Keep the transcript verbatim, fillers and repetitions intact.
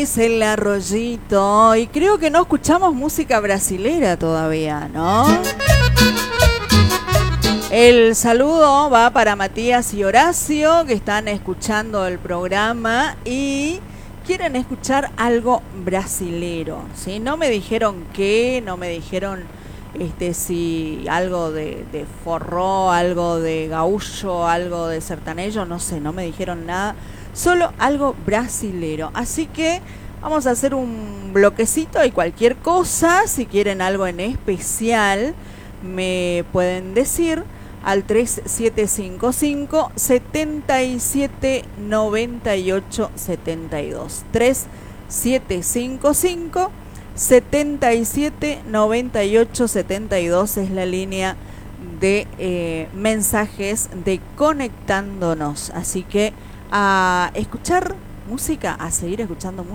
Es el Arroyito y creo que no escuchamos música brasilera todavía, ¿no? El saludo va para Matías y Horacio, que están escuchando el programa y quieren escuchar algo brasilero, ¿sí? No me dijeron qué, no me dijeron este si algo de, de forró, algo de gaullo, algo de sertanejo, no sé, no me dijeron nada, solo algo brasilero. Así que vamos a hacer un bloquecito y cualquier cosa, si quieren algo en especial, me pueden decir al tres siete cinco cinco, siete siete nueve ocho siete dos. tres siete cinco cinco, siete siete nueve ocho siete dos es la línea de eh, mensajes de Conectándonos. Así que a escuchar música, a seguir escuchando música.